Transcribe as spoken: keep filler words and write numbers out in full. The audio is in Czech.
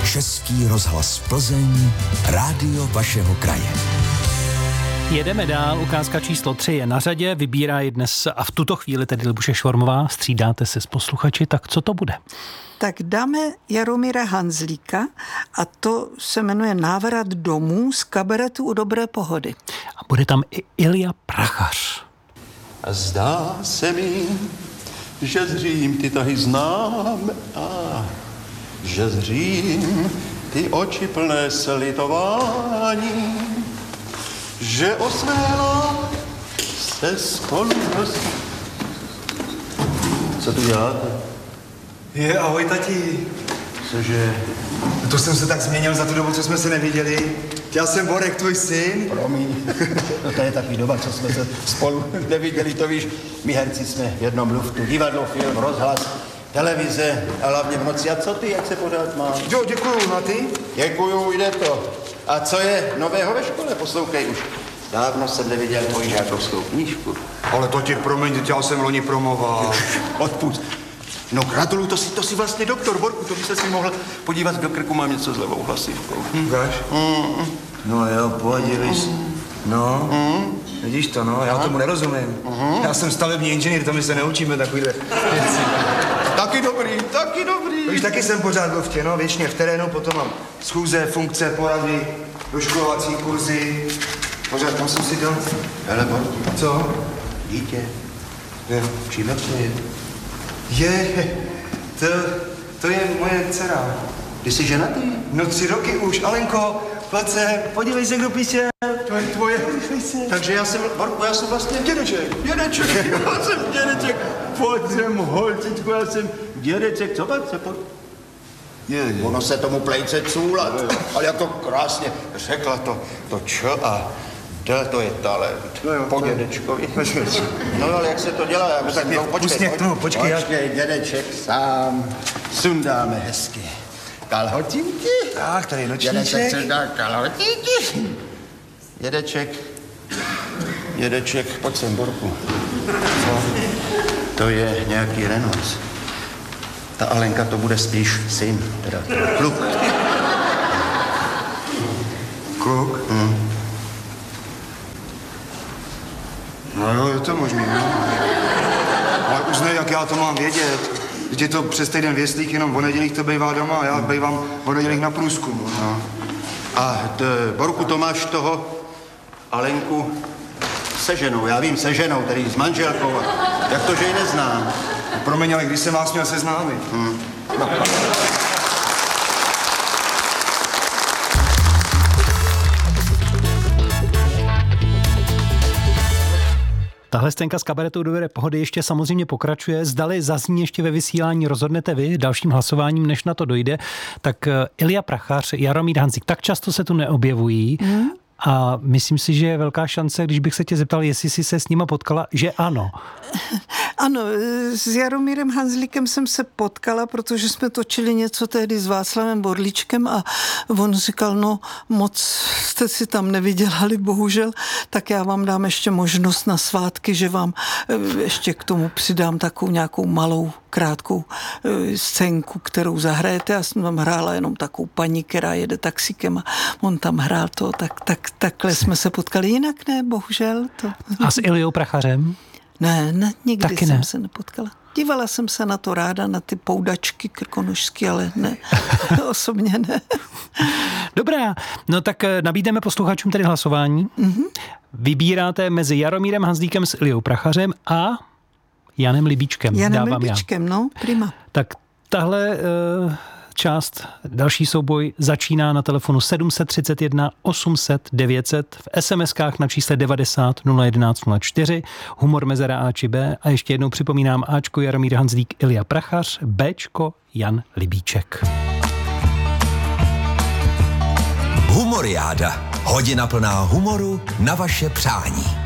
Český rozhlas Plzeň, rádio vašeho kraje. Jedeme dál, ukázka číslo tři je na řadě, vybírá ji dnes a v tuto chvíli tedy Libuše Švormová, střídáte se s posluchači, tak co to bude? Tak dáme Jaromíra Hanzlíka a to se jmenuje Návrat domů z kabaretu U dobré pohody. A bude tam i Ilja Prachař. A zdá se mi, že zřím ty tahy znám a že zřím ty oči plné slitování, že osméla se spolu. Co tu děláte? Je, ahoj tati. Cože? To jsem se tak změnil za tu dobu, co jsme se neviděli. Já jsem Borek, tvůj syn. Promiň, no to je takový doba, co jsme se spolu neviděli, to víš. My herci jsme v jednom luftu, divadlo, film, rozhlas, televize a hlavně v noci. A co ty, jak se pořád máš? Jo, děkuju, a ty? Děkuju, jde to. A co je nového ve škole? Poslouchej už. Dávno jsem neviděl tvoji žákovskou knížku. Ale to ti promiň, já jsem loni promoval. Odpust. No gratuluju, to si, to si vlastně doktor, Borku, to by se si mohl podívat do krku, mám něco s levou hlasivkou. Hm, Víš? Mm. No jo, podívej si. No, Mm. vidíš to, no, já tomu nerozumím. Mm. Já jsem stavební inženýr, to my se neučíme takovýhle věci. Taky dobrý, taky dobrý. Víš, taky jsem pořád byl v tě, no, věčně v terénu, potom mám schůze, funkce, porady, doškolovací kurzy. Pořád tam jsem si dal. Hele, Borku. Co? Dítě. Je. Čím to je? Je, to, to je moje dcera. Ty jsi ženatý? No tři roky už, Alenko, pojď se, podívej se, kdo píše. To je tvoje, podívej se. Takže já jsem, Borku, já jsem vlastně dědeček. Dědeček, já jsem dědeček. Pojď sem, holčičku, já jsem dědeček. Co pak se pojď? Je, je. Ono se tomu plejce cůla, ale jak to krásně řekla to, to Č a D, to je talent. No jo, po to je. dědečkovi. No ale jak se to dělá? Já musím, no, počkej, pust mě k tomu, počkej, já- počkej, dědeček sám. Sundáme hezky kalhotinky. Tak, tady Dědeček nočníček. sundá kalhotinky. Dědeček, dědeček, pojď sem, Borku. Co? To je nějaký Renault. Ta Alenka to bude spíš syn, teda kluk. Kluk? Hmm. No jo, je to možný, no. Ale uznej, jak já to mám vědět. Vždyť je to přes týden v jeslích, jenom o nedělích to bývá doma a já bývám o nedělích na průzkumu. No. A t, Borku, to máš toho Alenku se ženou, já vím, se ženou, tedy s manželkou. Jak to, že ji neznám? Promiň, ale když jsem vás měl seznámit. Hmm. No. Tahle scénka z kabaretu U dobré pohody ještě samozřejmě pokračuje. Zdali zazní ještě ve vysílání, rozhodnete vy dalším hlasováním, než na to dojde. Tak Ilja Prachař, Jaromír Hanzlík, tak často se tu neobjevují. Mm. A myslím si, že je velká šance, když bych se tě zeptal, jestli jsi se s nima potkala, že ano. Ano, s Jaromírem Hanzlíkem jsem se potkala, protože jsme točili něco tehdy s Václavem Borlíčkem a on říkal, no moc jste si tam nevydělali, bohužel, tak já vám dám ještě možnost na svátky, že vám ještě k tomu přidám takovou nějakou malou, krátkou scénku, kterou zahrajete. Já jsem tam hrála jenom takovou paní, která jede taxíkem a on tam hrál to, tak, tak takhle jsme se potkali, jinak ne, bohužel. To. A s Iljou Prachařem? Ne, ne, nikdy Taky jsem ne. se nepotkala. Dívala jsem se na to ráda, na ty poudačky krkonožský, ale ne, osobně ne. Dobrá, no tak nabídneme posluchačům tedy hlasování. Mm-hmm. Vybíráte mezi Jaromírem Hanzlíkem s Iljou Prachařem a Janem Libíčkem. Janem Dávám Libíčkem, já. no, prima. Tak tahle uh, část, další souboj začíná na telefonu sedm set třicet jedna osm set devět set, v es em eskách na čísle devadesát nula jedenáct nula čtyři, humor mezera A či B a ještě jednou připomínám Ačko Jaromír Hanzlík, Ilja Prachař, Bčko Jan Libíček. Humoriáda. Hodina plná humoru na vaše přání.